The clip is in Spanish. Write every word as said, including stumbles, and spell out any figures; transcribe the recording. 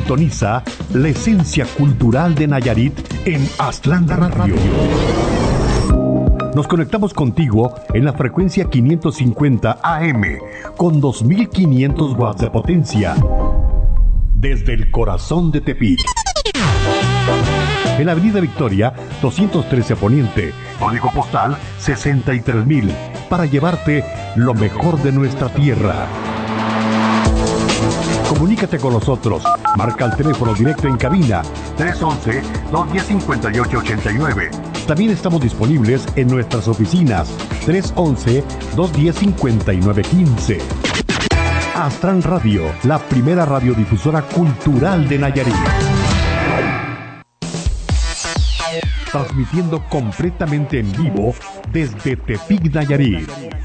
Sintoniza la esencia cultural de Nayarit en Aztlán Radio. Nos conectamos contigo en la frecuencia quinientos cincuenta A M con dos mil quinientos watts de potencia desde el corazón de Tepic. En la Avenida Victoria, doscientos trece Poniente, código postal sesenta y tres mil, para llevarte lo mejor de nuestra tierra. Comunícate con nosotros. Marca el teléfono directo en cabina tres once, dos diez, cincuenta y ocho ochenta y nueve. También estamos disponibles en nuestras oficinas tres once, dos diez, cincuenta y nueve quince. Aztlán Radio, la primera radiodifusora cultural de Nayarit. Transmitiendo completamente en vivo desde Tepic, Nayarit.